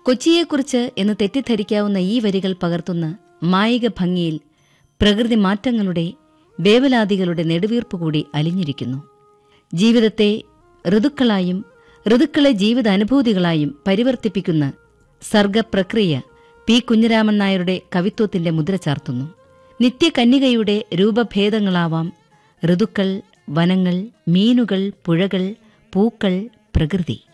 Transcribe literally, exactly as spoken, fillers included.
കൊച്ചിയെക്കുറിച്ച് എന്ന് തെറ്റിദ്ധരിക്കാവുന്ന ഈ വരികൾ പകർത്തുന്ന മായിക ഭംഗിയിൽ പ്രകൃതി മാറ്റങ്ങളുടെ വേവലാതികളുടെ നെടുവീർപ്പ് കൂടി അലിഞ്ഞിരിക്കുന്നു. ജീവിതത്തെ ഋതുക്കളായും ഋതുക്കളെ ജീവിതാനുഭൂതികളായും പരിവർത്തിപ്പിക്കുന്ന സർഗപ്രക്രിയ പി കുഞ്ഞിരാമൻ നായരുടെ കവിത്വത്തിന്റെ മുദ്ര ചാർത്തുന്നു. നിത്യകന്യകയുടെ രൂപഭേദങ്ങളാവാം ഋതുക്കൾ, വനങ്ങൾ, മീനുകൾ, പുഴകൾ, പൂക്കൾ, പ്രകൃതി.